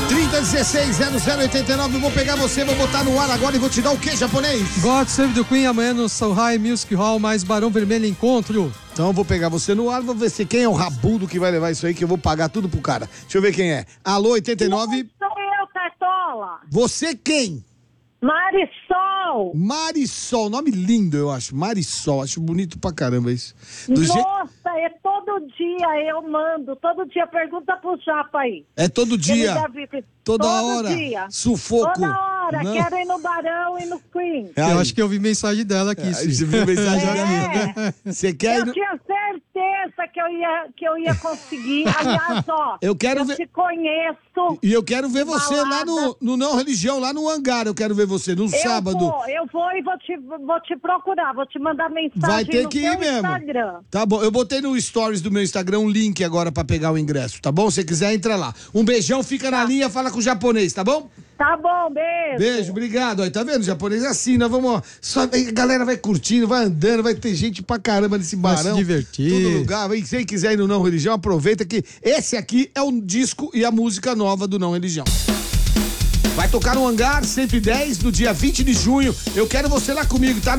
3016-0089, vou pegar você, vou botar no ar agora e vou te dar o quê, japonês? God Save the Queen, amanhã no Shanghai Music Hall, mais Barão Vermelho Encontro. Então eu vou pegar você no ar, vou ver se quem é o rabudo que vai levar isso aí, que eu vou pagar tudo pro cara. Deixa eu ver quem é. Alô, 89. Sou eu, Cartola. Você quem? Marisol. Marisol, nome lindo, eu acho. Marisol, acho bonito pra caramba isso. Nossa, é todo dia eu mando, todo dia pergunta pro Japa aí. É todo dia, toda todo hora, dia. sufoco. Toda hora, Não. quero ir no Barão e no Queen. Eu acho que eu vi mensagem dela aqui. Você viu mensagem É. Você quer ir Eu no... tinha certeza que eu ia conseguir. Aliás, ó, Eu quero ver... te conheço. E eu quero ver você lá Balada. no Não Religião, lá no hangar. Eu quero ver você no sábado. Eu vou e vou te procurar, vou te mandar mensagem Vai ter no que seu ir mesmo. Instagram. Tá bom, eu botei no stories do meu Instagram um link agora pra pegar o ingresso, tá bom? Se quiser, entra lá. Um beijão, fica na linha, fala com o japonês, tá bom? Tá bom, beijo. Beijo, obrigado. Aí, tá vendo? O japonês é assim, nós vamos... Só, a galera vai curtindo, vai andando, vai ter gente pra caramba nesse Vai barão. se divertir. Todo lugar. E quem quiser ir no Não Religião, aproveita que esse aqui é o disco e a música nova do Não Religião. Vai tocar no Hangar 110 no dia 20 de junho. Eu quero você lá comigo, tá?